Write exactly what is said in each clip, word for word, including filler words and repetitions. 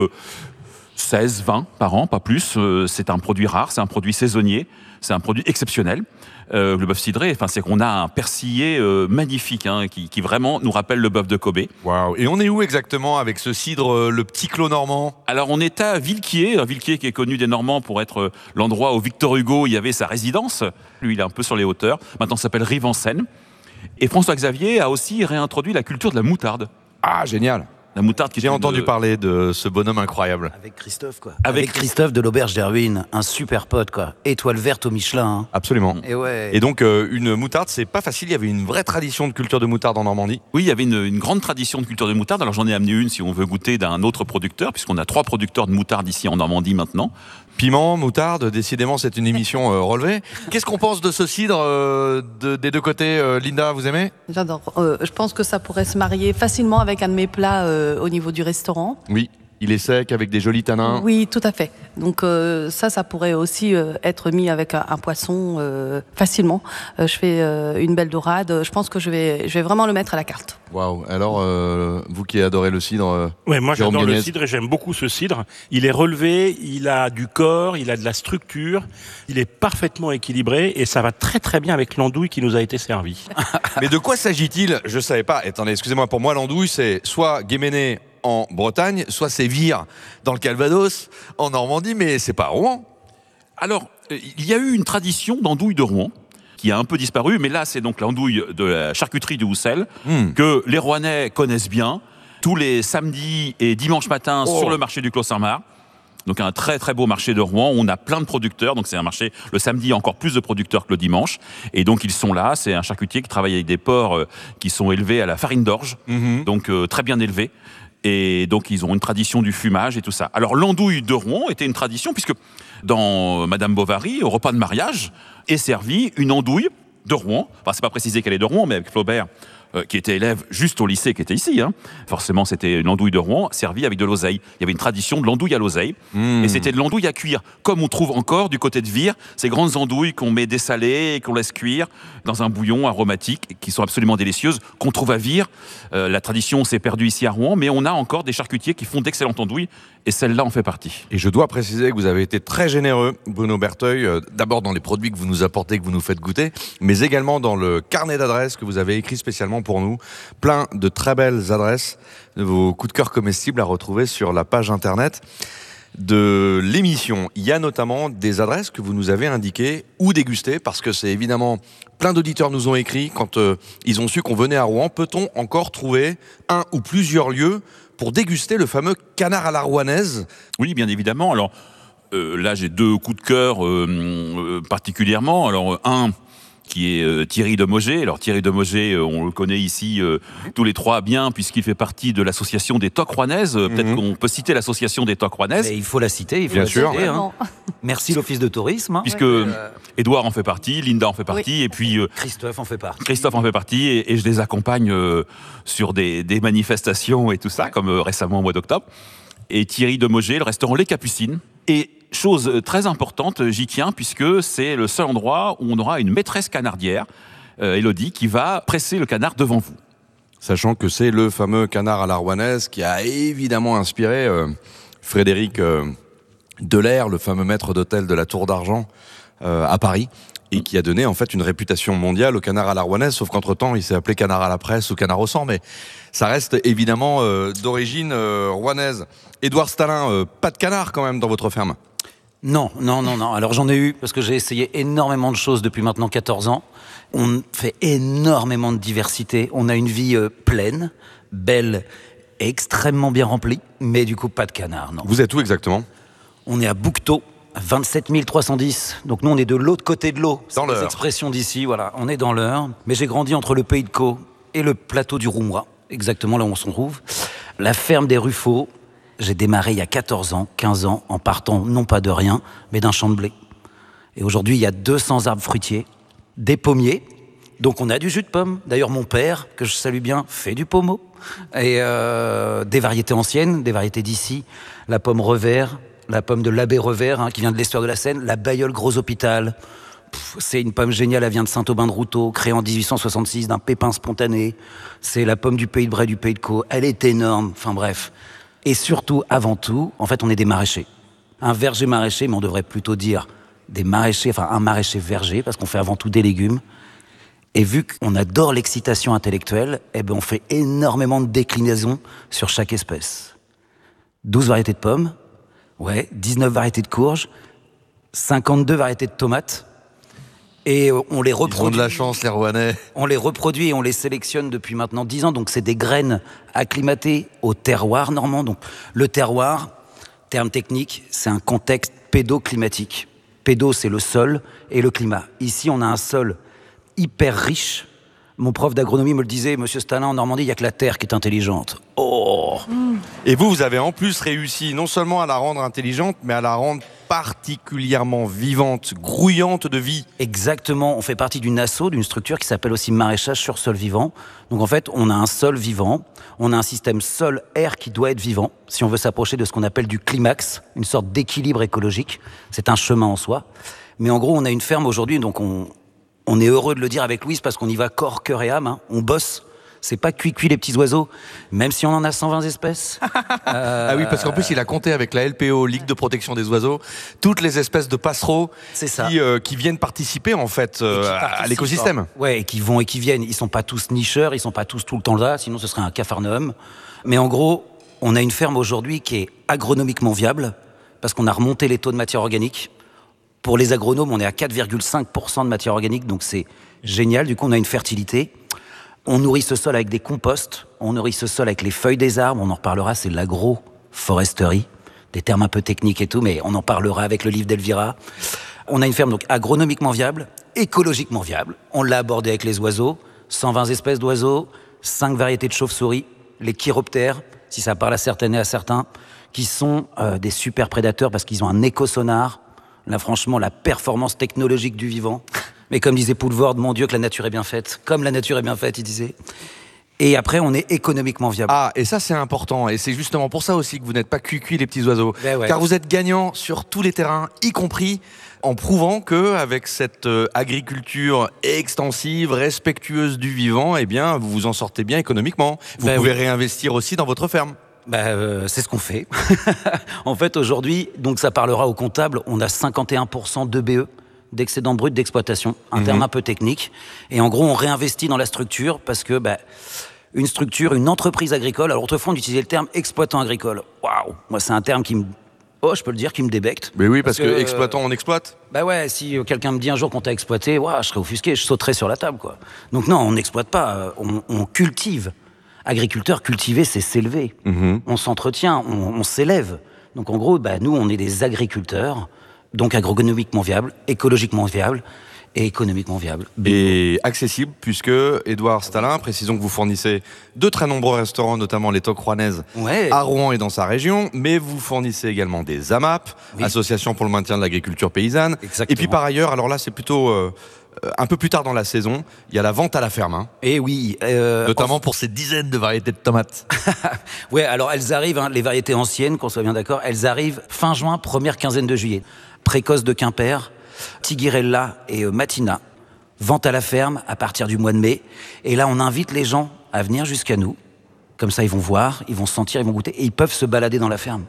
seize, vingt par an, pas plus. Euh, c'est un produit rare, c'est un produit saisonnier, c'est un produit exceptionnel. Euh, le bœuf cidré, enfin, c'est qu'on a un persillé euh, magnifique hein, qui, qui vraiment nous rappelle le bœuf de Kobe. Waouh. Et on est où exactement avec ce cidre, euh, le petit clos normand ? Alors on est à Villequier, Villequier qui est connu des Normands pour être euh, l'endroit où Victor Hugo y avait sa résidence. Lui, il est un peu sur les hauteurs. Maintenant, ça s'appelle Rive-en-Seine. Et François Xavier a aussi réintroduit la culture de la moutarde. Ah, génial. La moutarde qui J'ai est entendu une... parler de ce bonhomme incroyable. Avec Christophe, quoi. Avec, Avec Christophe de l'Auberge des Ruines, un super pote, quoi. Étoile verte au Michelin. Hein. Absolument. Et ouais. Et donc, euh, une moutarde, c'est pas facile. Il y avait une vraie tradition de culture de moutarde en Normandie. Oui, il y avait une, une grande tradition de culture de moutarde. Alors j'en ai amené une si on veut goûter d'un autre producteur, puisqu'on a trois producteurs de moutarde ici en Normandie maintenant. Piment, moutarde, décidément, c'est une émission euh, relevée. Qu'est-ce qu'on pense de ce cidre euh, de, des deux côtés euh, Linda, vous aimez ? J'adore. Euh, je pense que ça pourrait se marier facilement avec un de mes plats euh, au niveau du restaurant. Oui. Il est sec avec des jolis tanins. Oui, tout à fait. Donc euh, ça, ça pourrait aussi euh, être mis avec un, un poisson euh, facilement. Euh, je fais euh, une belle dorade. Je pense que je vais, je vais vraiment le mettre à la carte. Waouh. Alors, euh, vous qui adorez le cidre. Euh, ouais, moi Jérôme j'adore le Guinness. cidre et j'aime beaucoup ce cidre. Il est relevé, il a du corps, il a de la structure, il est parfaitement équilibré et ça va très très bien avec l'andouille qui nous a été servie. Mais de quoi s'agit-il ? Je savais pas. Attendez, excusez-moi, pour moi, l'andouille, c'est soit Guéméné en Bretagne, soit Sévire dans le Calvados, en Normandie, mais c'est pas à Rouen. Alors, euh, il y a eu une tradition d'andouille de Rouen qui a un peu disparu, mais là, c'est donc l'andouille de la charcuterie de Houssel Mm. que les Rouennais connaissent bien tous les samedis et dimanches matins Oh. sur le marché du Clos Saint-Marc. Donc un très très beau marché de Rouen, on a plein de producteurs, donc c'est un marché, le samedi, il y a encore plus de producteurs que le dimanche, et donc ils sont là, c'est un charcutier qui travaille avec des porcs euh, qui sont élevés à la farine d'orge, Mhm. donc euh, très bien élevés, et donc ils ont une tradition du fumage et tout ça. Alors l'andouille de Rouen était une tradition, puisque dans Madame Bovary, au repas de mariage, est servie une andouille de Rouen, enfin c'est pas précisé qu'elle est de Rouen, mais avec Flaubert, euh, qui était élève juste au lycée, qui était ici, hein. Forcément c'était une andouille de Rouen servie avec de l'oseille. Il y avait une tradition de l'andouille à l'oseille, Mmh. et c'était de l'andouille à cuire, comme on trouve encore du côté de Vire, ces grandes andouilles qu'on met dessalées et qu'on laisse cuire dans un bouillon aromatique, qui sont absolument délicieuses, qu'on trouve à Vire. Euh, la tradition s'est perdue ici à Rouen, mais on a encore des charcutiers qui font d'excellentes andouilles, et celle-là en fait partie. Et je dois préciser que vous avez été très généreux, Bruno Berteuil, euh, d'abord dans les produits que vous nous apportez, que vous nous faites goûter, mais également dans le carnet d'adresses que vous avez écrit spécialement pour nous. Plein de très belles adresses de vos coups de cœur comestibles à retrouver sur la page internet de l'émission. Il y a notamment des adresses que vous nous avez indiquées ou dégustées, parce que c'est évidemment, plein d'auditeurs nous ont écrit quand euh, ils ont su qu'on venait à Rouen. Peut-on encore trouver un ou plusieurs lieux pour déguster le fameux canard à la rouennaise ? Oui, bien évidemment. Alors euh, là, j'ai deux coups de cœur euh, euh, particulièrement. Alors euh, un qui est euh, Thierry de Mauger. Alors Thierry de Mauger, euh, on le connaît ici euh, tous les trois bien, puisqu'il fait partie de l'association des Toques Rouennaises. Euh, Peut-être Mhm. qu'on peut citer l'association des Toques Rouennaises, Mais il faut la citer, il faut Bien la sûr. citer. Hein. Vraiment. Merci l'Office de tourisme. Hein. puisque Édouard en fait partie, Linda en fait partie, et puis euh, Christophe en fait partie. Christophe en fait partie, et, et je les accompagne euh, sur des, des manifestations et tout ça, comme euh, récemment au mois d'octobre. Et Thierry de Mauger, le restaurant Les Capucines. Et chose euh, très importante, j'y tiens, puisque c'est le seul endroit où on aura une maîtresse canardière, euh, Élodie, qui va presser le canard devant vous. Sachant que c'est le fameux canard à la rouennaise qui a évidemment inspiré euh, Frédéric euh, Delair, le fameux maître d'hôtel de la Tour d'Argent euh, à Paris, et qui a donné en fait une réputation mondiale au canard à la rouennaise, sauf qu'entre-temps il s'est appelé canard à la presse ou canard au sang, mais ça reste évidemment euh, d'origine euh, rouennaise. Édouard Stalin, euh, pas de canard quand même dans votre ferme ? Non, non, non, non. Alors j'en ai eu, parce que j'ai essayé énormément de choses depuis maintenant quatorze ans. On fait énormément de diversité. On a une vie euh, pleine, belle, extrêmement bien remplie, mais du coup pas de canard, non. Vous êtes où exactement ? On est à Bouquetot, à vingt-sept mille trois cent dix. Donc nous, on est de l'autre côté de l'eau. Dans C'est les l'Eure. expressions d'ici, voilà. On est dans l'Eure. Mais j'ai grandi entre le Pays de Caux et le plateau du Roumois, exactement là où on se trouve. La ferme des Ruffaux, j'ai démarré il y a quatorze ans, quinze ans, en partant non pas de rien, mais d'un champ de blé. Et aujourd'hui, il y a deux cents arbres fruitiers, des pommiers. Donc on a du jus de pomme. D'ailleurs, mon père, que je salue bien, fait du pommeau. Et euh, des variétés anciennes, des variétés d'ici. La pomme revers, la pomme de l'abbé Revers, hein, qui vient de l'estuaire de la Seine, la bailleule gros hôpital. Pff, c'est une pomme géniale, elle vient de Saint-Aubin-de-Routot, créée en dix-huit cent soixante-six d'un pépin spontané. C'est la pomme du Pays de Bray, du Pays de Caux. Elle est énorme. Enfin bref, Et surtout, avant tout, en fait, on est des maraîchers. Un verger maraîcher, mais on devrait plutôt dire des maraîchers, enfin un maraîcher verger, parce qu'on fait avant tout des légumes. Et vu qu'on adore l'excitation intellectuelle, eh ben on fait énormément de déclinaisons sur chaque espèce. douze variétés de pommes, ouais, dix-neuf variétés de courges, cinquante-deux variétés de tomates. Et on les reproduit. Ils ont de la chance, les Rouennais. On les reproduit et on les sélectionne depuis maintenant dix ans. Donc, c'est des graines acclimatées au terroir normand. Donc, le terroir, terme technique, c'est un contexte pédoclimatique. Pédo, c'est le sol et le climat. Ici, on a un sol hyper riche. Mon prof d'agronomie me le disait, Monsieur Stalin, en Normandie, il n'y a que la terre qui est intelligente. Oh mmh. Et vous, vous avez en plus réussi non seulement à la rendre intelligente, mais à la rendre particulièrement vivante, grouillante de vie. Exactement, on fait partie d'une asso, d'une structure qui s'appelle aussi maraîchage sur sol vivant. Donc en fait, on a un sol vivant, on a un système sol-air qui doit être vivant, si on veut s'approcher de ce qu'on appelle du climax, une sorte d'équilibre écologique. C'est un chemin en soi. Mais en gros, on a une ferme aujourd'hui, donc on, on est heureux de le dire avec Louise parce qu'on y va corps, cœur et âme, hein. On bosse. C'est pas cuit-cuit les petits oiseaux, même si on en a cent vingt espèces. euh... Ah oui, parce qu'en plus, il a compté avec la L P O, Ligue de protection des oiseaux, toutes les espèces de passereaux qui, euh, qui viennent participer en fait euh, à l'écosystème. Ouais, et qui vont et qui viennent. Ils sont pas tous nicheurs, ils sont pas tous tout le temps là, sinon ce serait un capharnaüm. Mais en gros, on a une ferme aujourd'hui qui est agronomiquement viable, parce qu'on a remonté les taux de matière organique. Pour les agronomes, on est à quatre virgule cinq pour cent de matière organique, donc c'est génial. Du coup, on a une fertilité. On nourrit ce sol avec des composts, on nourrit ce sol avec les feuilles des arbres, on en reparlera, c'est l'agroforesterie, des termes un peu techniques et tout, mais on en parlera avec le livre d'Elvira. On a une ferme donc agronomiquement viable, écologiquement viable, on l'a abordé avec les oiseaux, cent vingt espèces d'oiseaux, cinq variétés de chauves-souris, les chiroptères, si ça parle à certaines et à certains, qui sont euh, des super prédateurs parce qu'ils ont un écosonar. Là, franchement, la performance technologique du vivant. Mais comme disait Poulvord, mon Dieu, que la nature est bien faite. Comme la nature est bien faite, il disait. Et après, on est économiquement viable. Ah, et ça, c'est important. Et c'est justement pour ça aussi que vous n'êtes pas cuit-cuit, les petits oiseaux. Ben ouais. Car vous êtes gagnant sur tous les terrains, y compris en prouvant qu'avec cette euh, agriculture extensive, respectueuse du vivant, eh bien, vous vous en sortez bien économiquement. Vous ben pouvez oui. réinvestir aussi dans votre ferme. Bah, euh, c'est ce qu'on fait. En fait, aujourd'hui, donc ça parlera aux comptables, on a cinquante et un pour cent d'E B E, d'excédent brut d'exploitation, un mmh. terme un peu technique. Et en gros, on réinvestit dans la structure parce que bah, une structure, une entreprise agricole, alors autrefois on utilisait le terme exploitant agricole. Waouh, moi c'est un terme qui me... Oh, je peux le dire, qui me débecte. Mais oui, parce, parce que, que exploitant, on exploite. Bah ouais, si euh, quelqu'un me dit un jour qu'on t'a exploité, ouah, je serais offusqué, je sauterais sur la table, quoi. Donc non, on n'exploite pas, euh, on, on cultive. Agriculteur, cultiver, c'est s'élever. Mmh. On s'entretient, on, on s'élève. Donc en gros, bah, nous, on est des agriculteurs, donc agronomiquement viables, écologiquement viables et économiquement viables. Et accessible, puisque Édouard Stalin, précisons que vous fournissez de très nombreux restaurants, notamment les Toques Rouennaises, ouais. à Rouen et dans sa région, mais vous fournissez également des A M A P, oui. Association pour le maintien de l'agriculture paysanne. Exactement. Et puis par ailleurs, alors là, c'est plutôt... Euh, un peu plus tard dans la saison, il y a la vente à la ferme. Hein. Et oui. Euh, Notamment en... pour ces dizaines de variétés de tomates. Ouais, alors elles arrivent, hein, les variétés anciennes, qu'on soit bien d'accord, elles arrivent fin juin, première quinzaine de juillet. Précoce de Quimper, Tiguirella et euh, Matina. Vente à la ferme à partir du mois de mai. Et là, on invite les gens à venir jusqu'à nous. Comme ça, ils vont voir, ils vont sentir, ils vont goûter. Et ils peuvent se balader dans la ferme.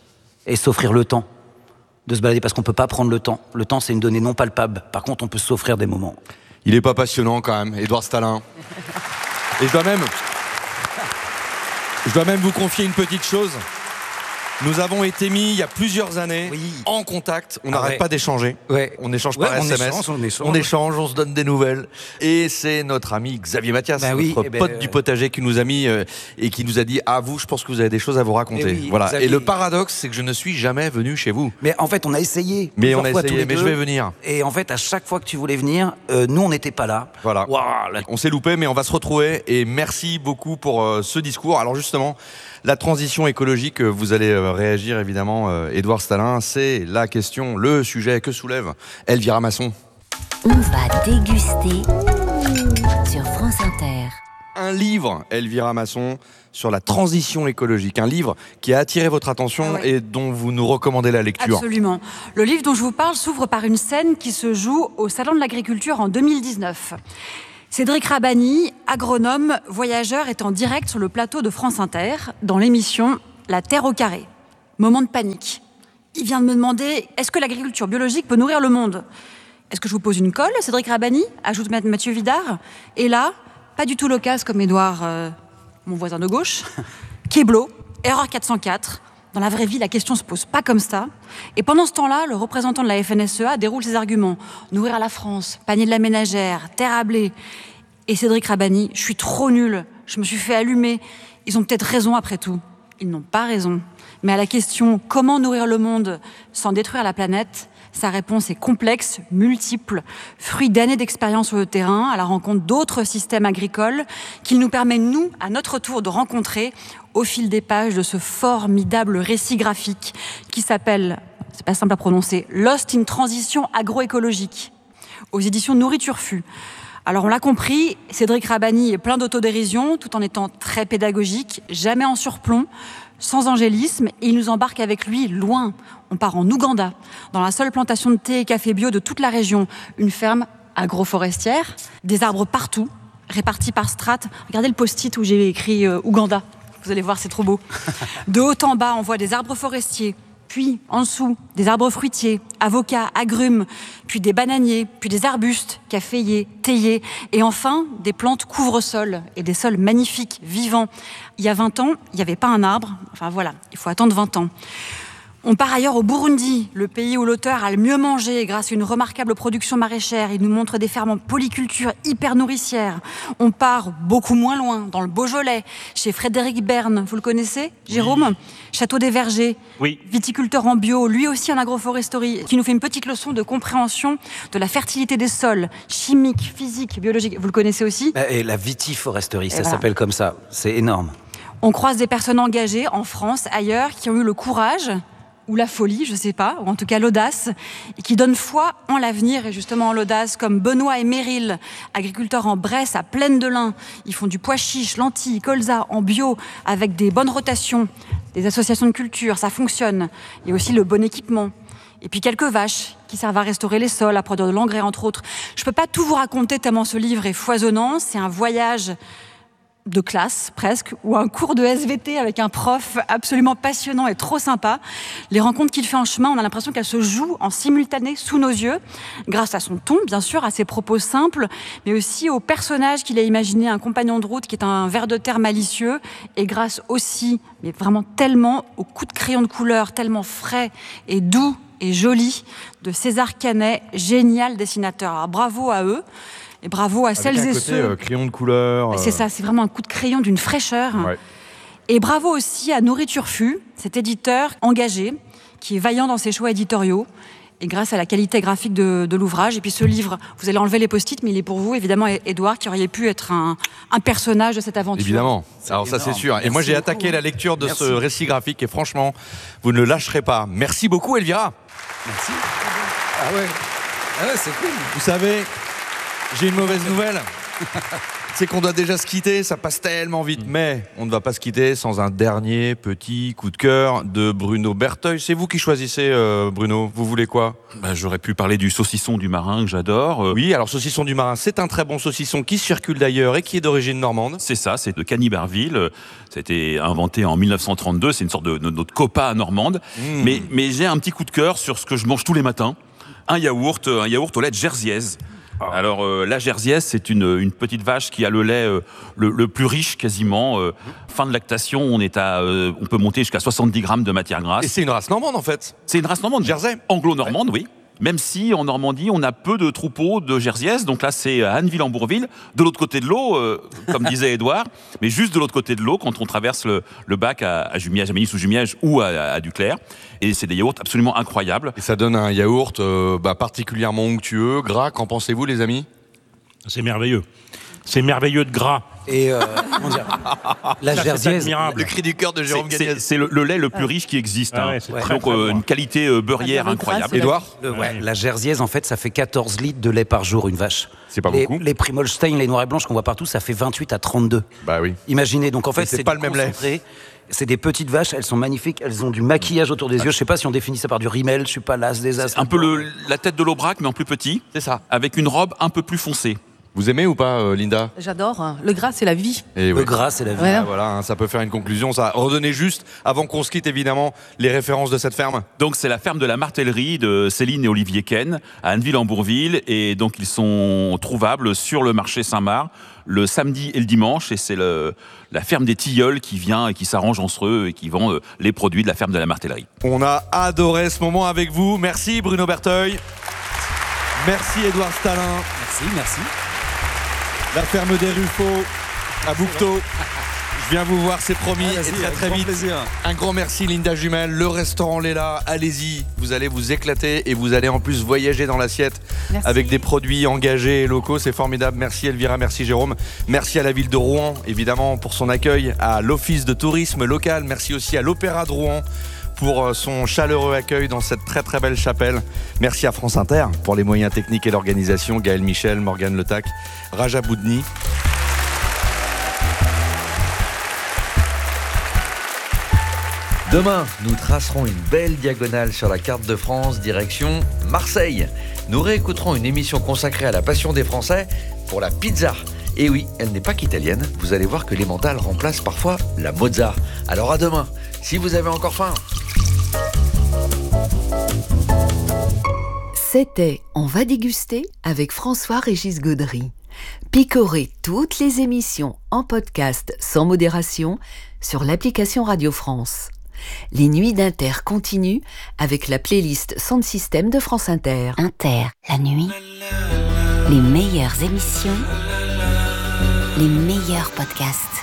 Et s'offrir le temps de se balader, parce qu'on ne peut pas prendre le temps. Le temps, c'est une donnée non palpable. Par contre, on peut s'offrir des moments. Il est pas passionnant quand même, Édouard Stalin. Et je dois même... Je dois même vous confier une petite chose. Nous avons été mis, il y a plusieurs années, oui. en contact. On ah n'arrête ouais. pas d'échanger. Ouais. On échange ouais, par on S M S. Échange, on, échange. on échange, on se donne des nouvelles. Et c'est notre ami Xavier Mathias, ben oui, notre eh ben, pote euh... du potager, qui nous a mis euh, et qui nous a dit « Ah, vous, je pense que vous avez des choses à vous raconter. » oui, Voilà. Xavier... Et le paradoxe, c'est que je ne suis jamais venu chez vous. Mais en fait, on a essayé. Mais on a fois, essayé, mais deux. je vais venir. Et en fait, à chaque fois que tu voulais venir, euh, nous, on n'était pas là. Voilà. Wow, la... On s'est loupé, mais on va se retrouver. Et merci beaucoup pour euh, ce discours. Alors justement, la transition écologique, vous allez euh, réagir évidemment, euh, Édouard Stalin, c'est la question, le sujet que soulève Elvira Masson. On va déguster sur France Inter. Un livre, Elvira Masson, sur la transition écologique. Un livre qui a attiré votre attention ah ouais. et dont vous nous recommandez la lecture. Absolument. Le livre dont je vous parle s'ouvre par une scène qui se joue au Salon de l'Agriculture en deux mille dix-neuf. Cédric Rabani, agronome, voyageur, est en direct sur le plateau de France Inter dans l'émission la terre au carré. Moment de panique. Il vient de me demander, est-ce que l'agriculture biologique peut nourrir le monde ? Est-ce que je vous pose une colle, Cédric Rabani ? Ajoute Mathieu Vidard. Et là, pas du tout l'occasion comme Édouard, euh, mon voisin de gauche. Keblo, erreur quatre cent quatre. Dans la vraie vie, la question se pose pas comme ça. Et pendant ce temps-là, le représentant de la F N S E A déroule ses arguments. Nourrir la France, panier de la ménagère, terre à blé. Et Cédric Rabani, je suis trop nul, je me suis fait allumer. Ils ont peut-être raison après tout. Ils n'ont pas raison. Mais à la question « Comment nourrir le monde sans détruire la planète ?», sa réponse est complexe, multiple, fruit d'années d'expérience sur le terrain, à la rencontre d'autres systèmes agricoles, qu'il nous permet, nous, à notre tour, de rencontrer au fil des pages de ce formidable récit graphique qui s'appelle, c'est pas simple à prononcer, « Lost in Transition agroécologique » aux éditions Nourriture Fût. Alors on l'a compris, Cédric Rabani est plein d'autodérision, tout en étant très pédagogique, jamais en surplomb, sans angélisme, et il nous embarque avec lui loin. On part en Ouganda, dans la seule plantation de thé et café bio de toute la région, une ferme agroforestière, des arbres partout, répartis par strates. Regardez le post-it où j'ai écrit euh, Ouganda, vous allez voir, c'est trop beau. De haut en bas, on voit des arbres forestiers, puis en dessous, des arbres fruitiers, avocats, agrumes, puis des bananiers, puis des arbustes, caféiers, théiers, et enfin des plantes couvre-sol et des sols magnifiques, vivants. Il y a vingt ans, il n'y avait pas un arbre. Enfin voilà, il faut attendre vingt ans. On part ailleurs au Burundi, le pays où l'auteur a le mieux mangé grâce à une remarquable production maraîchère. Il nous montre des fermes en polyculture hyper nourricières. On part beaucoup moins loin, dans le Beaujolais, chez Frédéric Berne. Vous le connaissez, Jérôme ? Oui. Château des Vergers. Oui. Viticulteur en bio, lui aussi en agroforesterie, qui nous fait une petite leçon de compréhension de la fertilité des sols, chimique, physique, biologique. Vous le connaissez aussi ? Et la vitiforesterie, ça voilà. s'appelle comme ça. C'est énorme. On croise des personnes engagées en France, ailleurs, qui ont eu le courage ou la folie, je ne sais pas, ou en tout cas l'audace, et qui donnent foi en l'avenir et justement en l'audace, comme Benoît et Meryl, agriculteurs en Bresse, à Plaine de l'Ain. Ils font du pois chiche, lentilles, colza en bio, avec des bonnes rotations, des associations de culture, ça fonctionne. Il y a aussi le bon équipement. Et puis quelques vaches qui servent à restaurer les sols, à produire de l'engrais, entre autres. Je ne peux pas tout vous raconter tellement ce livre est foisonnant. C'est un voyage de classe, presque, ou un cours de S V T avec un prof absolument passionnant et trop sympa. Les rencontres qu'il fait en chemin, on a l'impression qu'elles se jouent en simultané sous nos yeux, grâce à son ton, bien sûr, à ses propos simples, mais aussi au personnage qu'il a imaginé, un compagnon de route qui est un ver de terre malicieux, et grâce aussi, mais vraiment tellement, au coup de crayon de couleur, tellement frais et doux et joli, de César Canet, génial dessinateur. Alors, bravo à eux. Et bravo à Avec celles un et côté, ceux. Euh, crayon de couleur. Euh... C'est ça, c'est vraiment un coup de crayon d'une fraîcheur. Ouais. Et bravo aussi à Nourriture Fût, cet éditeur engagé, qui est vaillant dans ses choix éditoriaux. Et grâce à la qualité graphique de, de l'ouvrage. Et puis ce livre, vous allez enlever les post-it, mais il est pour vous, évidemment, Édouard, qui aurait pu être un, un personnage de cette aventure. Évidemment. Alors énorme. ça, c'est sûr. Et Merci moi, j'ai beaucoup. attaqué la lecture de Merci. ce récit graphique et franchement, vous ne le lâcherez pas. Merci beaucoup, Elvira. Merci. Ah ouais, ah ouais c'est cool. Vous savez, j'ai une mauvaise nouvelle. C'est qu'on doit déjà se quitter, ça passe tellement vite. Mais on ne va pas se quitter sans un dernier petit coup de cœur de Bruno Berteuil. C'est vous qui choisissez, euh, Bruno. Vous voulez quoi ? Bah, j'aurais pu parler du saucisson du marin que j'adore. Euh, Oui, alors saucisson du marin, c'est un très bon saucisson qui circule d'ailleurs et qui est d'origine normande. C'est ça, c'est de Cagny-Barville. Ça a été inventé en mille neuf cent trente-deux. C'est une sorte de, de notre copa normande. Mmh. Mais, mais j'ai un petit coup de cœur sur ce que je mange tous les matins. Un yaourt, un yaourt au lait de Jersiaise. Alors euh, la Jersiaise, c'est une, une petite vache qui a le lait euh, le, le plus riche quasiment. Euh, fin de lactation, on est à, euh, on peut monter jusqu'à soixante-dix grammes de matière Et grasse. c'est une race normande en fait. C'est une race normande, Jersey. anglo-normande, oui. Même si en Normandie, on a peu de troupeaux de Jersiaises. Donc là, c'est à Anneville-en-Bourville, de l'autre côté de l'eau, euh, comme disait Édouard. Mais juste de l'autre côté de l'eau, quand on traverse le, le bac à, à Jumièges, à Ménis-sous-Jumièges ou à, à Duclair. Et c'est des yaourts absolument incroyables. Et ça donne un yaourt euh, bah, particulièrement onctueux, gras. Qu'en pensez-vous, les amis ? C'est merveilleux. C'est merveilleux de gras. Et euh, comment dire, la Ça, c'est Jersiaise, admirable. Le cri du cœur de Jérôme C'est- C'est Gagnès. c'est le, le lait le plus riche qui existe. Ah hein. ouais, c'est Ouais. très, Donc très euh, bon. une qualité euh, beurrière La incroyable. grâce, Édouard ? le- ouais, Ouais. la Jersiaise, en fait, ça fait quatorze litres de lait par jour, une vache. C'est pas les, beaucoup. Les Primolstein, les noirs et blanches qu'on voit partout, ça fait vingt-huit à trente-deux. Bah oui. Imaginez, donc en fait, Mais c'est c'est pas du le même lait. concentré. C'est des petites vaches, elles sont magnifiques, elles ont du maquillage autour des yeux. Je sais pas si on définit ça par du rimel, je suis pas las des as. Un peu le, la tête de l'Aubrac, mais en plus petit, C'est ça. avec une robe un peu plus foncée. Vous aimez ou pas, euh, Linda? J'adore. Le gras, c'est la vie. Et Le oui. gras, c'est la vie. Ouais. Ah, voilà, hein, ça peut faire une conclusion. Ça. Redonnez juste, avant qu'on se quitte évidemment, les références de cette ferme. Donc c'est la ferme de la Martellerie de Céline et Olivier Ken à Anneville-en-Bourville, et donc ils sont trouvables sur le marché Saint-Marc le samedi et le dimanche, et c'est le, la ferme des Tilleuls qui vient et qui s'arrange entre eux et qui vend euh, les produits de la ferme de la Martellerie. On a adoré ce moment avec vous. Merci Bruno Berteuil. Merci Édouard Stalin. Merci, merci. La ferme des Ruffaux à Bouquetot. Je viens vous voir, c'est promis, Ah, et très très vite. Plaisir. Un grand merci Linda Jumel, le restaurant Léla, allez-y, vous allez vous éclater et vous allez en plus voyager dans l'assiette Merci. avec des produits engagés et locaux, c'est formidable. Merci Elvira, merci Jérôme, merci à la ville de Rouen évidemment pour son accueil, à l'office de tourisme local, merci aussi à l'Opéra de Rouen pour son chaleureux accueil dans cette très très belle chapelle. Merci à France Inter pour les moyens techniques et l'organisation, Gaël Michel, Morgane Letac, Raja Boudni. Demain, nous tracerons une belle diagonale sur la carte de France, direction Marseille. Nous réécouterons une émission consacrée à la passion des Français pour la pizza. Et oui, elle n'est pas qu'italienne, vous allez voir que l'emmental remplace parfois la mozza. Alors à demain, si vous avez encore faim. C'était On va déguster avec François-Régis Gaudry. Picorez toutes les émissions en podcast sans modération sur l'application Radio France. Les nuits d'Inter continuent avec la playlist Sound System de France Inter. Inter, la nuit, les meilleures émissions, les meilleurs podcasts.